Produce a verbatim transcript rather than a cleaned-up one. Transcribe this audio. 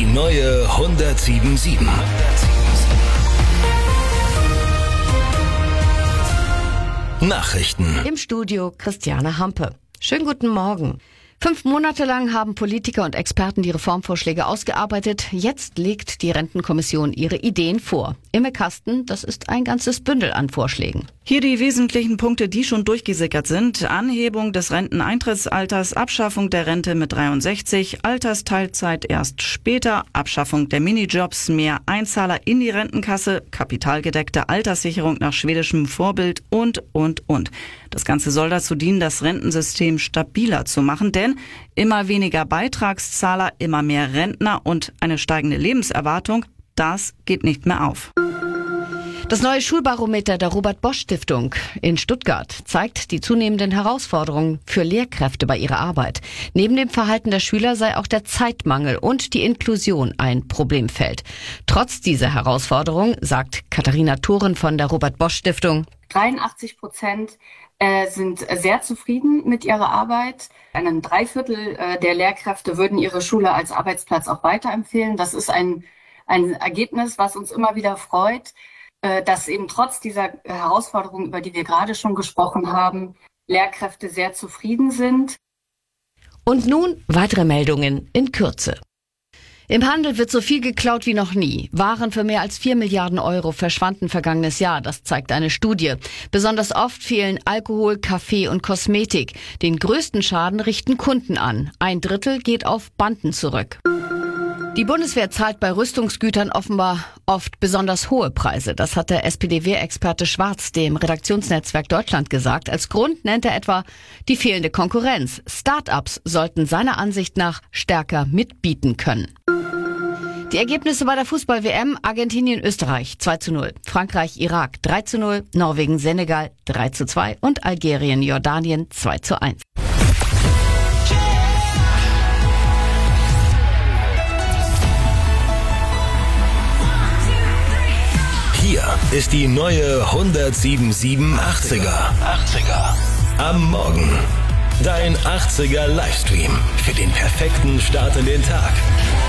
neue hundertsieben Komma sieben. Nachrichten. Im Studio Christiane Hampe. Schönen guten Morgen. Fünf Monate lang haben Politiker und Experten die Reformvorschläge ausgearbeitet. Jetzt legt die Rentenkommission ihre Ideen vor. Im Kasten, das ist ein ganzes Bündel an Vorschlägen. Hier die wesentlichen Punkte, die schon durchgesickert sind. Anhebung des Renteneintrittsalters, Abschaffung der Rente mit dreiundsechzig, Altersteilzeit erst später, Abschaffung der Minijobs, mehr Einzahler in die Rentenkasse, kapitalgedeckte Alterssicherung nach schwedischem Vorbild und, und, und. Das Ganze soll dazu dienen, das Rentensystem stabiler zu machen, denn immer weniger Beitragszahler, immer mehr Rentner und eine steigende Lebenserwartung, das geht nicht mehr auf. Das neue Schulbarometer der Robert-Bosch-Stiftung in Stuttgart zeigt die zunehmenden Herausforderungen für Lehrkräfte bei ihrer Arbeit. Neben dem Verhalten der Schüler sei auch der Zeitmangel und die Inklusion ein Problemfeld. Trotz dieser Herausforderung, sagt Katharina Thoren von der Robert-Bosch-Stiftung, dreiundachtzig Prozent äh, sind sehr zufrieden mit ihrer Arbeit. Ein Dreiviertel äh, der Lehrkräfte würden ihre Schule als Arbeitsplatz auch weiterempfehlen. Das ist ein, ein Ergebnis, was uns immer wieder freut, äh, dass eben trotz dieser Herausforderungen, über die wir gerade schon gesprochen haben, Lehrkräfte sehr zufrieden sind. Und nun weitere Meldungen in Kürze. Im Handel wird so viel geklaut wie noch nie. Waren für mehr als vier Milliarden Euro verschwanden vergangenes Jahr, das zeigt eine Studie. Besonders oft fehlen Alkohol, Kaffee und Kosmetik. Den größten Schaden richten Kunden an. Ein Drittel geht auf Banden zurück. Die Bundeswehr zahlt bei Rüstungsgütern offenbar oft besonders hohe Preise. Das hat der S P D-Wehrexperte Schwarz dem Redaktionsnetzwerk Deutschland gesagt. Als Grund nennt er etwa die fehlende Konkurrenz. Start-ups sollten seiner Ansicht nach stärker mitbieten können. Die Ergebnisse bei der Fußball-W M: Argentinien, Österreich zwei zu null, Frankreich, Irak drei zu null, Norwegen, Senegal drei zu zwei und Algerien, Jordanien zwei zu eins. Hier ist die neue hundertsieben Komma sieben achtziger. Am Morgen. Dein achtziger Livestream für den perfekten Start in den Tag.